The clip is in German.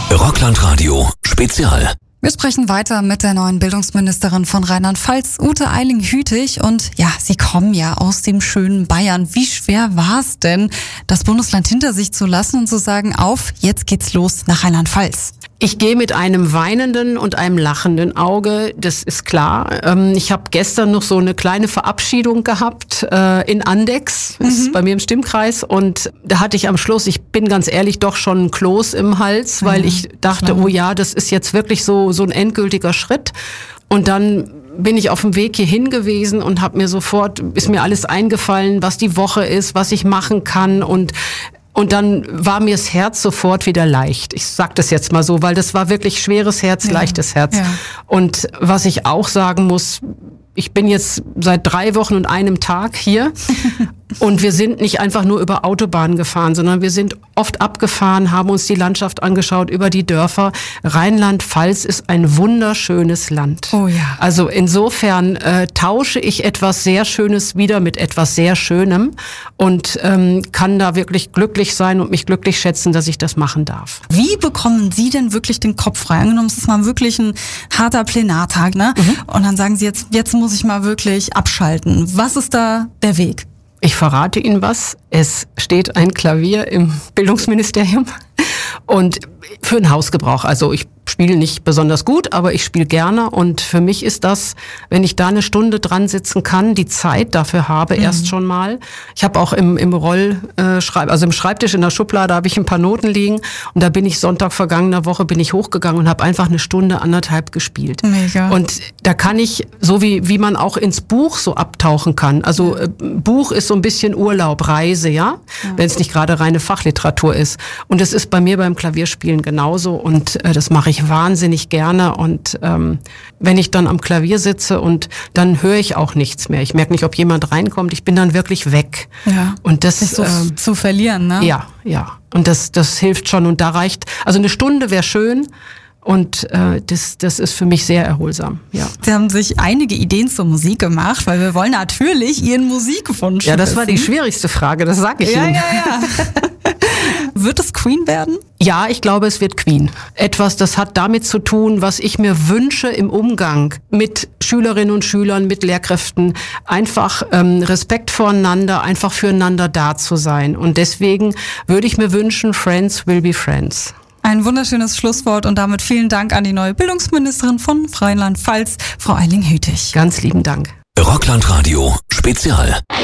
Rockland-Radio Spezial. Wir sprechen weiter mit der neuen Bildungsministerin von Rheinland-Pfalz, Ute Eiling-Hütig. Und ja, Sie kommen ja aus dem schönen Bayern. Wie schwer war es denn, das Bundesland hinter sich zu lassen und zu sagen, jetzt geht's los nach Rheinland-Pfalz? Ich gehe mit einem weinenden und einem lachenden Auge, das ist klar. Ich habe gestern noch so eine kleine Verabschiedung gehabt in Andex, das ist bei mir im Stimmkreis. Und da hatte ich am Schluss, ich bin ganz ehrlich, doch schon ein Kloß im Hals, weil ich dachte, oh ja, das ist jetzt wirklich so ein endgültiger Schritt. Und dann bin ich auf dem Weg hierhin gewesen und ist mir alles eingefallen, was die Woche ist, was ich machen kann und dann war mir das Herz sofort wieder leicht. Ich sag das jetzt mal so, weil das war wirklich schweres Herz, leichtes Herz. Ja. Und was ich auch sagen muss, ich bin jetzt seit 3 Wochen und einem Tag hier und wir sind nicht einfach nur über Autobahnen gefahren, sondern wir sind oft abgefahren, haben uns die Landschaft angeschaut, über die Dörfer. Rheinland-Pfalz ist ein wunderschönes Land. Oh ja. Also insofern tausche ich etwas sehr Schönes wieder mit etwas sehr Schönem und kann da wirklich glücklich sein und mich glücklich schätzen, dass ich das machen darf. Wie bekommen Sie denn wirklich den Kopf frei? Angenommen, es ist mal wirklich ein harter Plenartag, ne? Und dann sagen Sie jetzt muss ich mal wirklich abschalten. Was ist da der Weg? Ich verrate Ihnen was. Es steht ein Klavier im Bildungsministerium und für den Hausgebrauch. Also ich spiele nicht besonders gut, aber ich spiele gerne und für mich ist das, wenn ich da eine Stunde dran sitzen kann, die Zeit dafür habe, erst schon mal. Ich habe auch im Schreibtisch in der Schublade habe ich ein paar Noten liegen und da bin ich Sonntag vergangener Woche hochgegangen und habe einfach eine Stunde, 1,5 gespielt. Mega. Und da kann ich, so wie man auch ins Buch so abtauchen kann, also Buch ist so ein bisschen Urlaub, Reise, ja? Wenn es nicht gerade reine Fachliteratur ist. Und das ist bei mir beim Klavierspielen genauso und das mache ich wahnsinnig gerne und wenn ich dann am Klavier sitze und dann höre ich auch nichts mehr. Ich merke nicht, ob jemand reinkommt, ich bin dann wirklich weg. Ja. Und das ist so zu verlieren, ne? Ja. Und das hilft schon und da reicht, also eine Stunde wäre schön. Und das ist für mich sehr erholsam. Ja. Sie haben sich einige Ideen zur Musik gemacht, weil wir wollen natürlich Ihren Musikwunsch Ja, das war die schwierigste Frage, das sage ich Ihnen. Ja. Wird es Queen werden? Ja, ich glaube, es wird Queen. Etwas, das hat damit zu tun, was ich mir wünsche im Umgang mit Schülerinnen und Schülern, mit Lehrkräften. Einfach Respekt voreinander, einfach füreinander da zu sein. Und deswegen würde ich mir wünschen, Friends will be friends. Ein wunderschönes Schlusswort und damit vielen Dank an die neue Bildungsministerin von Rheinland-Pfalz, Frau Eiling-Hütig. Ganz lieben Dank. Rockland-Radio Spezial.